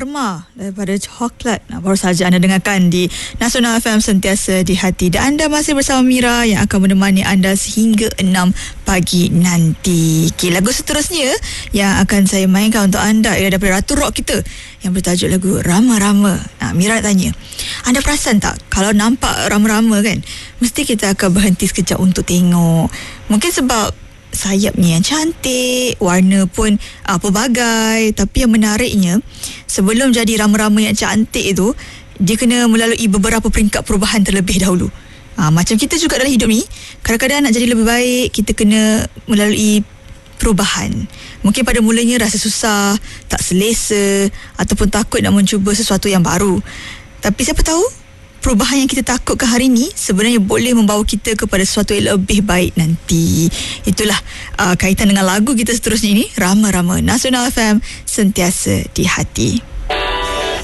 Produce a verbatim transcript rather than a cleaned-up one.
Karma daripada Coklat. Nah, baru saja anda dengarkan di Nasional F M, Sentiasa di Hati. Dan anda masih bersama Mira yang akan menemani anda sehingga enam pagi nanti. Okay, lagu seterusnya yang akan saya mainkan untuk anda ialah daripada Ratu Rock kita yang bertajuk lagu Rama-Rama. Nah, Mira tanya, anda perasan tak kalau nampak rama-rama kan, mesti kita akan berhenti sekejap untuk tengok. Mungkin sebab sayapnya yang cantik, warna pun uh, pelbagai. Tapi yang menariknya, sebelum jadi rama-rama yang cantik itu, dia kena melalui beberapa peringkat perubahan terlebih dahulu. uh, Macam kita juga dalam hidup ni, kadang-kadang nak jadi lebih baik, kita kena melalui perubahan. Mungkin pada mulanya rasa susah, tak selesa, ataupun takut nak mencuba sesuatu yang baru. Tapi siapa tahu perubahan yang kita takutkan hari ini sebenarnya boleh membawa kita kepada sesuatu yang lebih baik nanti. Itulah uh, kaitan dengan lagu kita seterusnya ini, Rama-Rama. Nasional F M, Sentiasa di Hati.